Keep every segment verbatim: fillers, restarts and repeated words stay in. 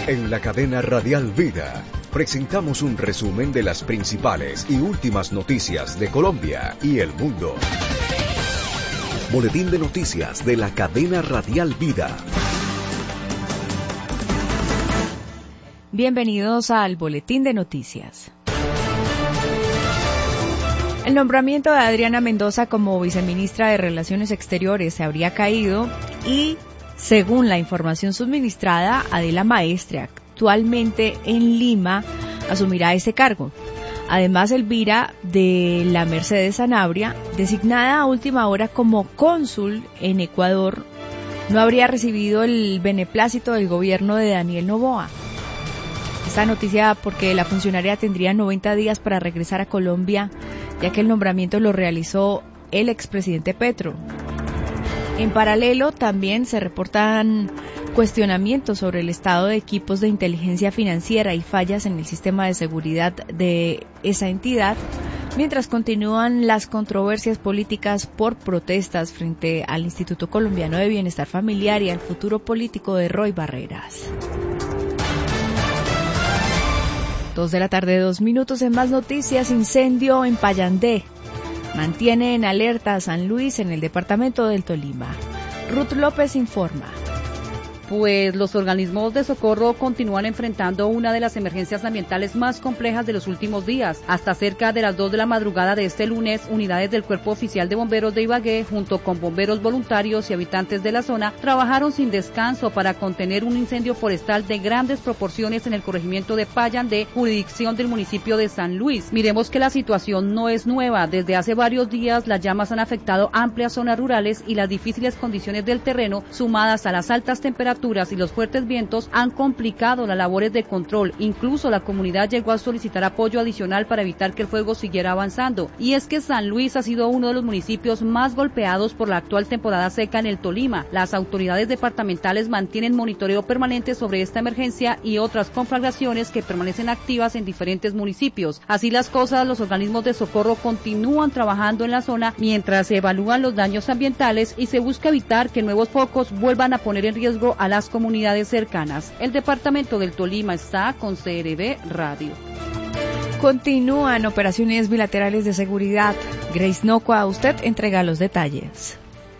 En la cadena Radial Vida, presentamos un resumen de las principales y últimas noticias de Colombia y el mundo. Boletín de noticias de la cadena Radial Vida. Bienvenidos al Boletín de Noticias. El nombramiento de Adriana Mendoza como viceministra de Relaciones Exteriores se habría caído y, según la información suministrada, Adela Maestre, actualmente en Lima, asumirá ese cargo. Además, Elvira de la Mercedes Sanabria, designada a última hora como cónsul en Ecuador, no habría recibido el beneplácito del gobierno de Daniel Noboa. Esta noticia porque la funcionaria tendría noventa días para regresar a Colombia, ya que el nombramiento lo realizó el expresidente Petro. En paralelo, también se reportan cuestionamientos sobre el estado de equipos de inteligencia financiera y fallas en el sistema de seguridad de esa entidad, mientras continúan las controversias políticas por protestas frente al Instituto Colombiano de Bienestar Familiar y al futuro político de Roy Barreras. Dos de la tarde, dos minutos. En más noticias, incendio en Payandé. Mantiene en alerta a San Luis en el departamento del Tolima. Ruth López informa. Pues los organismos de socorro continúan enfrentando una de las emergencias ambientales más complejas de los últimos días. Hasta cerca de las dos de la madrugada de este lunes, unidades del Cuerpo Oficial de Bomberos de Ibagué, junto con bomberos voluntarios y habitantes de la zona, trabajaron sin descanso para contener un incendio forestal de grandes proporciones en el corregimiento de Payandé, jurisdicción del municipio de San Luis. Miremos que la situación no es nueva. Desde hace varios días, las llamas han afectado amplias zonas rurales y las difíciles condiciones del terreno, sumadas a las altas temperaturas y los fuertes vientos, han complicado las labores de control. Incluso la comunidad llegó a solicitar apoyo adicional para evitar que el fuego siguiera avanzando. Y es que San Luis ha sido uno de los municipios más golpeados por la actual temporada seca en el Tolima. Las autoridades departamentales mantienen monitoreo permanente sobre esta emergencia y otras conflagraciones que permanecen activas en diferentes municipios. Así las cosas, los organismos de socorro continúan trabajando en la zona mientras se evalúan los daños ambientales y se busca evitar que nuevos focos vuelvan a poner en riesgo a las comunidades cercanas. El departamento del Tolima está con C R B Radio. Continúan operaciones bilaterales de seguridad. Grace Nocua, usted entrega los detalles.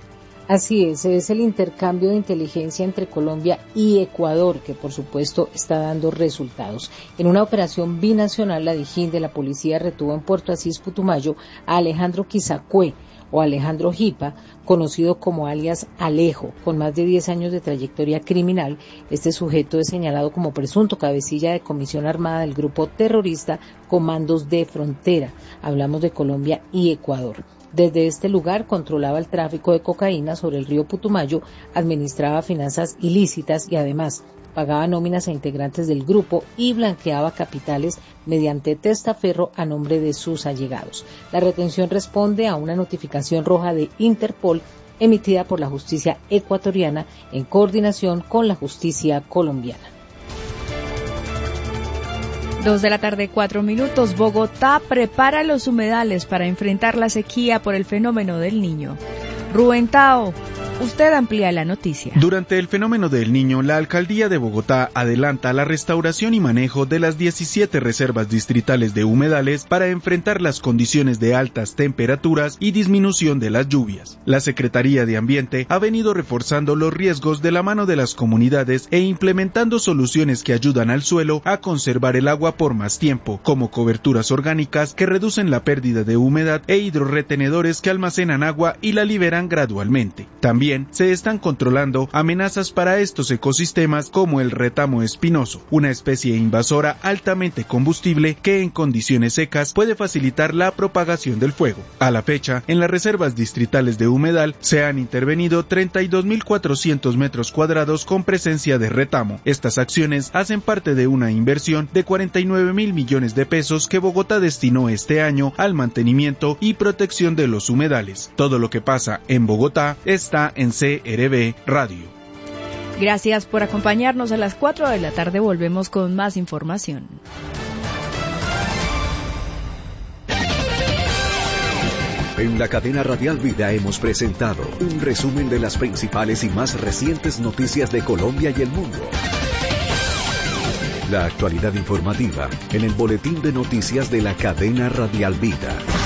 Así es, es el intercambio de inteligencia entre Colombia y Ecuador, que por supuesto está dando resultados. En una operación binacional, la Dijín de la policía retuvo en Puerto Asís, Putumayo, a Alejandro Quizacue, o Alejandro Jipa, conocido como alias Alejo, con más de diez años de trayectoria criminal. Este sujeto es señalado como presunto cabecilla de comisión armada del grupo terrorista Comandos de Frontera. Hablamos de Colombia y Ecuador. Desde este lugar controlaba el tráfico de cocaína sobre el río Putumayo, administraba finanzas ilícitas y además pagaba nóminas a integrantes del grupo y blanqueaba capitales mediante testaferro a nombre de sus allegados. La retención responde a una notificación roja de Interpol emitida por la justicia ecuatoriana en coordinación con la justicia colombiana. Dos de la tarde, cuatro minutos. Bogotá prepara los humedales para enfrentar la sequía por el fenómeno del Niño. Rubén Tao, usted amplía la noticia. Durante el fenómeno del Niño, la Alcaldía de Bogotá adelanta la restauración y manejo de las diecisiete reservas distritales de humedales para enfrentar las condiciones de altas temperaturas y disminución de las lluvias. La Secretaría de Ambiente ha venido reforzando los riesgos de la mano de las comunidades e implementando soluciones que ayudan al suelo a conservar el agua por más tiempo, como coberturas orgánicas que reducen la pérdida de humedad e hidrorretenedores que almacenan agua y la liberan gradualmente. También se están controlando amenazas para estos ecosistemas como el retamo espinoso, una especie invasora altamente combustible que en condiciones secas puede facilitar la propagación del fuego. A la fecha, en las reservas distritales de humedal se han intervenido treinta y dos mil cuatrocientos metros cuadrados con presencia de retamo. Estas acciones hacen parte de una inversión de cuarenta y nueve mil millones de pesos que Bogotá destinó este año al mantenimiento y protección de los humedales. Todo lo que pasa en Bogotá está en C R B Radio. Gracias por acompañarnos. A las cuatro de la tarde volvemos con más información. En la cadena Radial Vida hemos presentado un resumen de las principales y más recientes noticias de Colombia y el mundo. La actualidad informativa en el boletín de noticias de la cadena Radial Vida.